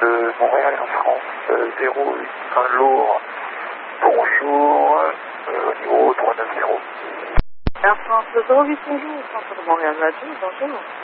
de Montréal en France, 081 Lourdes. Bonjour, au niveau 390. Air France 08, bonjour, centre de Montréal, bonjour.